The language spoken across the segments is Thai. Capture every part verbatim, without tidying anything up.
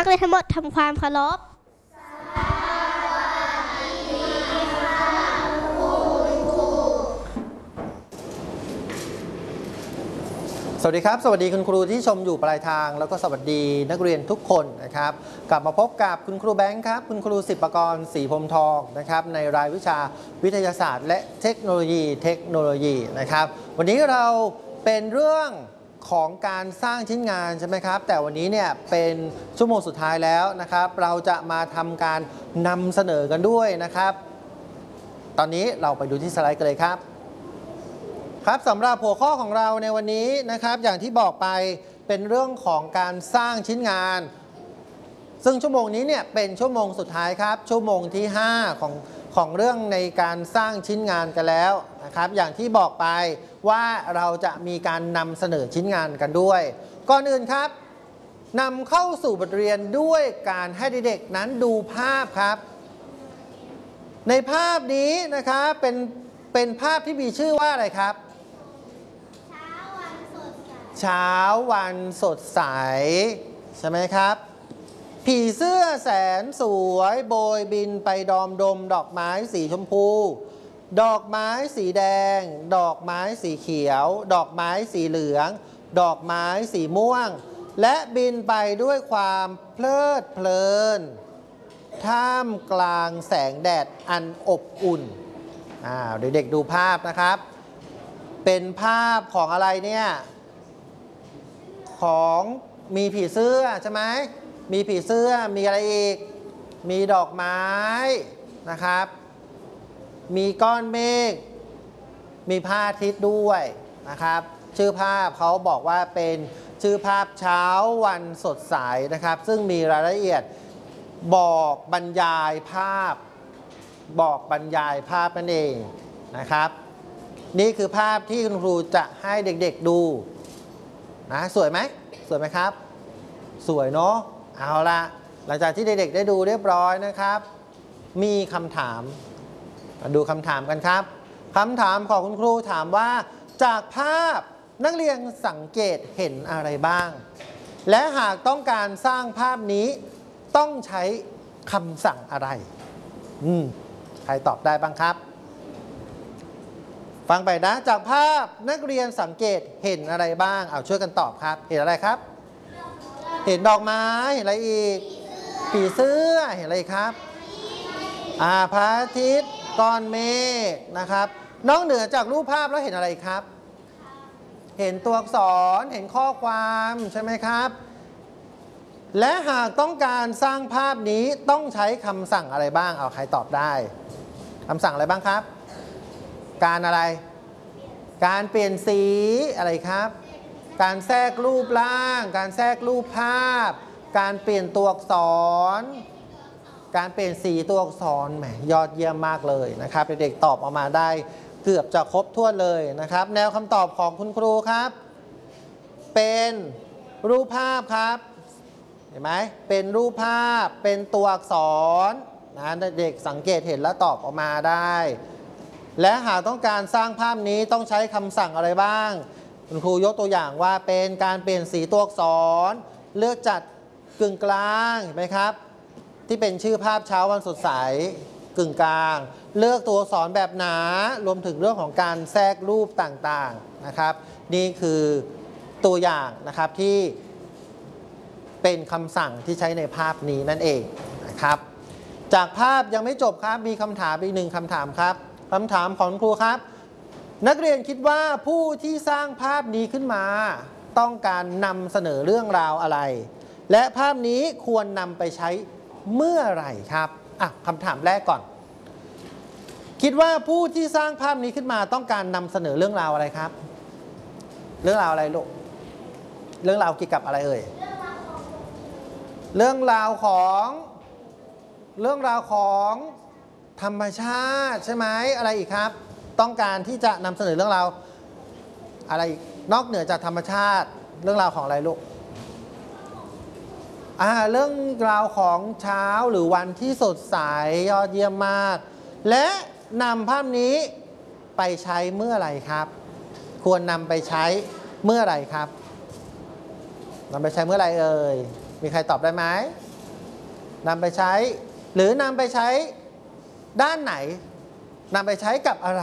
กเรียนทั้งหมดทำความเคารพสวัสดีครับสวัสดีคุณครูที่ชมอยู่ปลายทางแล้วก็สวัสดีนักเรียนทุกคนนะครับกลับมาพบกับคุณครูแบงค์ครับคุณครูศิปกรศรีพรมทองนะครับในรายวิชาวิทยาศาสตร์และเทคโนโลยีเทคโนโลยีนะครับวันนี้เราเป็นเรื่องของการสร้างชิ้นงานใช่ไหมครับแต่วันนี้เนี่ยเป็นชั่วโมงสุดท้ายแล้วนะครับเราจะมาทำการนำเสนอกันด้วยนะครับตอนนี้เราไปดูที่สไลด์กันเลยครับครับสำหรับหัวข้อของเราในวันนี้นะครับอย่างที่บอกไปเป็นเรื่องของการสร้างชิ้นงานซึ่งชั่วโมงนี้เนี่ยเป็นชั่วโมงสุดท้ายครับชั่วโมงที่ห้าของของเรื่องในการสร้างชิ้นงานกันแล้วนะครับอย่างที่บอกไปว่าเราจะมีการนำเสนอชิ้นงานกันด้วยก่อนอื่นครับนำเข้าสู่บทเรียนด้วยการให้เด็กๆนั้นดูภาพครับในภาพนี้นะครับเป็นเป็นภาพที่มีชื่อว่าอะไรครับเช้าวันสดใสใช่ไหมครับผีเสื้อแสนสวยโบยบินไปดอมดมดอกไม้สีชมพูดอกไม้สีแดงดอกไม้สีเขียวดอกไม้สีเหลืองดอกไม้สีม่วงและบินไปด้วยความเพลิดเพลินท่ามกลางแสงแดดอันอบอุ่นอ่าเด็กๆดูภาพนะครับเป็นภาพของอะไรเนี่ยของมีผีเสื้อใช่ไหมมีผีเสื้อมีอะไรอีกมีดอกไม้นะครับมีก้อนเมฆมีพระอาทิตย์ด้วยนะครับชื่อภาพเขาบอกว่าเป็นชื่อภาพเช้าวันสดใสนะครับซึ่งมีรายละเอียดบอกบรรยายภาพบอกบรรยายภาพนั่นเองนะครับนี่คือภาพที่คุณครูจะให้เด็กๆดูนะสวยไหมสวยไหมครับสวยเนาะเอาละหลังจากที่เด็กๆได้ดูเรียบร้อยนะครับมีคำถามมาดูคำถามกันครับคำถามของคุณครูถามว่าจากภาพนักเรียนสังเกตเห็นอะไรบ้างและหากต้องการสร้างภาพนี้ต้องใช้คำสั่งอะไรอืมใครตอบได้บ้างครับฟังไปนะจากภาพนักเรียนสังเกตเห็นอะไรบ้างเอาช่วยกันตอบครับเห็นอะไรครับเห็นดอกไม้เห็นอะไรอีกผีเสื้อเห็นอะไรครับอ่าพระอาทิตย์ก้อนเมฆนะครับนอกเหนือจากรูปภาพแล้วเห็นอะไรครับเห็นตัวอักษรเห็นข้อความใช่ไหมครับและหากต้องการสร้างภาพนี้ต้องใช้คำสั่งอะไรบ้างเอาใครตอบได้คำสั่งอะไรบ้างครับการอะไรการเปลี่ยนสีอะไรครับการแทรกรูปร่างการแทรกรูปภาพการเปลี่ยนตัวอักษรการเปลี่ยนสีตัวอักษรแหมยอดเยี่ยมมากเลยนะครับเด็กๆตอบออกมาได้เกือบจะครบถ้วนเลยนะครับแนวคำตอบของคุณครูครับเป็นรูปภาพครับเห็นไหมเป็นรูปภาพเป็นตัวอักษรนะเด็กสังเกตเห็นแล้วตอบออกมาได้และหากต้องการสร้างภาพนี้ต้องใช้คำสั่งอะไรบ้างคุณครูยกตัวอย่างว่าเป็นการเปลี่ยนสีตัวอักษรเลือกจัดกึ่งกลางเห็นไหมครับที่เป็นชื่อภาพเช้าวันสดใสกึ่งกลางเลือกตัวอักษรแบบหนารวมถึงเรื่องของการแทรกรูปต่างๆนะครับนี่คือตัวอย่างนะครับที่เป็นคำสั่งที่ใช้ในภาพนี้นั่นเองนะครับจากภาพยังไม่จบครับมีคำถามอีกหนึ่งคำถามครับคำถามของครูครับนักเรียนคิดว่าผู้ที่สร้างภาพนี้ขึ้นมาต้องการนำเสนอเรื่องราวอะไรและภาพนี้ควรนำไปใช้เมื่อไหร่ครับอ่ะคำถามแรกก่อนคิดว่าผู้ที่สร้างภาพนี้ขึ้นมาต้องการนำเสนอเรื่องราวอะไรครับเรื่องราวอะไรลูกเรื่องราวเกี่ยวกับอะไรเอ่ยเรื่องราวของเรื่องราวของธรรมชาติใช่ไหมอะไรอีกครับต้องการที่จะนำเสนอเรื่องราวอะไรนอกเหนือจากธรรมชาติเรื่องราวของอะไรลูกอ่าเรื่องราวของเช้าหรือวันที่สดใสยอดเยี่ยมมากและนำภาพนี้ไปใช้เมื่อไหร่ครับควรนำไปใช้เมื่อไหร่ครับนำไปใช้เมื่อไหร่เอ่ยมีใครตอบได้ไหมนำไปใช้หรือนำไปใช้ด้านไหนนำไปใช้กับอะไร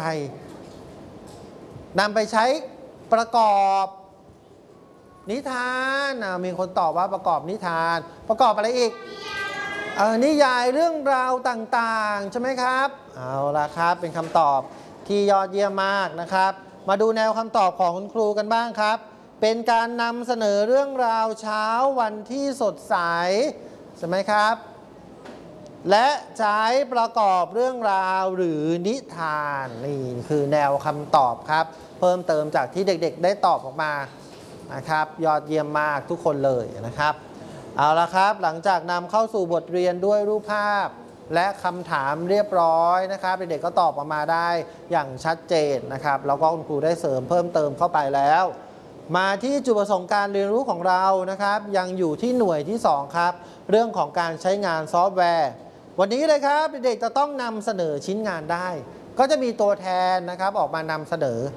นำไปใช้ประกอบนิทานมีคนตอบว่าประกอบนิทานประกอบอะไรอีกเออนิยายเรื่องราวต่างๆใช่ไหมครับเอาละครับเป็นคำตอบที่ยอดเยี่ยมมากนะครับมาดูแนวคำตอบของคุณครูกันบ้างครับเป็นการนำเสนอเรื่องราวเช้าวันที่สดใสใช่ไหมครับและใช้ประกอบเรื่องราวหรือนิทานนี่คือแนวคำตอบครับเพิ่มเติมจากที่เด็กๆได้ตอบออกมานะครับยอดเยี่ยมมากทุกคนเลยนะครับเอาละครับหลังจากนำเข้าสู่บทเรียนด้วยรูปภาพและคำถามเรียบร้อยนะครับเด็กๆก็ตอบออกมาได้อย่างชัดเจนนะครับแล้วก็คุณครูได้เสริมเพิ่มเติมเข้าไปแล้วมาที่จุดประสงค์การเรียนรู้ของเรานะครับยังอยู่ที่หน่วยที่สองครับเรื่องของการใช้งานซอฟต์แวร์วันนี้เลยครับเด็กๆจะต้องนำเสนอชิ้นงานได้ก็จะมีตัวแทนนะครับออกมานำเสนอ